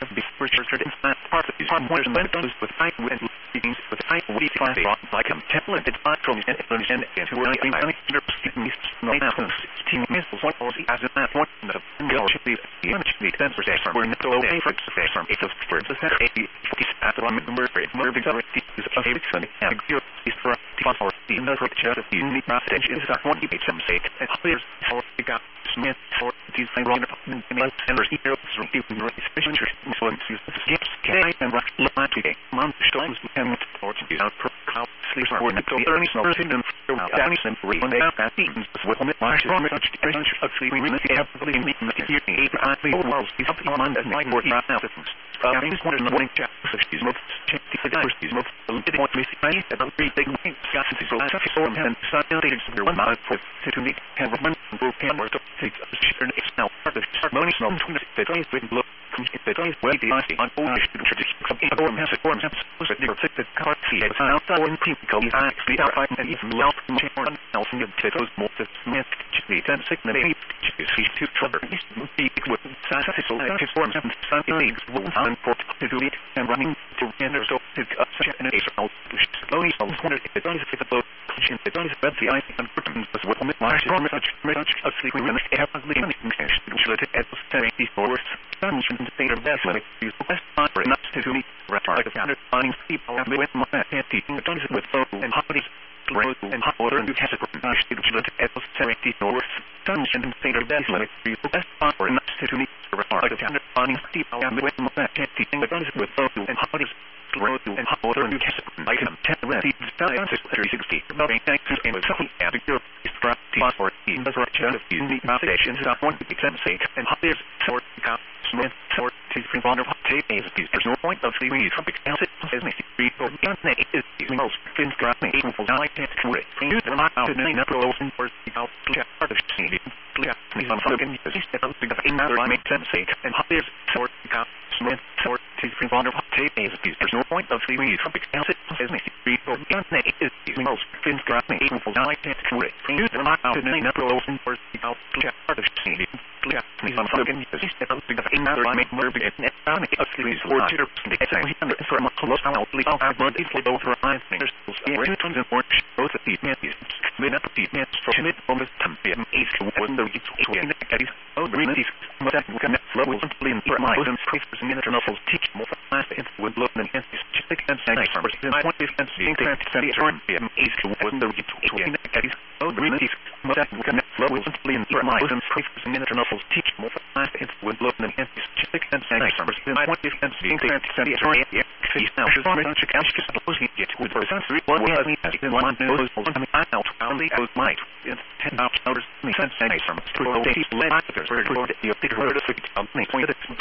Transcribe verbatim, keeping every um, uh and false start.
before church in fact part of these pointers and benefits with high wind meetings with high we find like a template from and and and who are I understand me no happens team missiles what was as in that one of the girl should be the image the sensor from where no a for from it was for the set eighty at the number for more big is a fix and is for for the infrastructure of the unique message is that one debate some say and clear for the got Smith for these things on the and heroes from people especially so skips can and rock today month storms and for to be out for how sleep for the early snows in and down some free when they have things with the marsh from such of sleeping in the heavily meeting the year eight I the world is up on and nine more now systems uh things one in the morning chat so she's not check the diversities of the little one missing I about three big things got to so so and scientific one month for to meet and run both cameras to take a share it's now part of ceremony snow to the place with look the place where the ice on all the something or has a form has a different the car see it's out on people is actually are and even love more else in the potatoes more the smith the ten six the baby is to trouble is the with successful his forms and something leagues will find for to do it and running to enter so to such an example slowly so wonder if it does if the boat in the does but the ice and buttons was what with my strong such much of sleeping in the heavily cash which let it at the seventy four suns in the state of best like these best for not to do me right of under finding people and with my teaching the does with so and holidays road and hot water and has a crash which let it at the seventy four suns in the state of best like these best for not to do me right of under finding people and with my teaching the does with so and holidays road and hot water and has a item ten ready science three sixty about thanks to and something at your strap for in the direction of the unique stations that want to be sensate and hot is sort out smith sort to prevent of tape is there's no point of seeing from acid business people and is the most fin grabbing for nine ten to it you the not out in the open for the out part of scene yeah please I'm fucking just about to get another I make sensate and hot is sort out smith sort to prevent of tape is there's no point of seeing from acid business people and is the most fin grabbing for nine ten to it you the not out in the open for the out part of scene yeah please I'm fucking just about to get another I make more big net found a series for tutor from a close out leave out blood is for both eyes fingers two tons and four both of these men is made up of these men for minute on this tempium is when the it's in the caddies oh the reason is that we can flow will simply in my own prefers and internal teach more fast it's with blood and hence just like and say for the point is and seeing that study turn is when the it's in the caddies oh the reason is that we can flow will simply in my own prefers and internal teach more fast it's with blood and hence just like and say I want this and seeing that study turn yeah he's now just on to catch just supposing it with the sensory one way as me as in one knows I mean I out only goes might it's ten hours notice me sense any from to the let after for the you think heard of it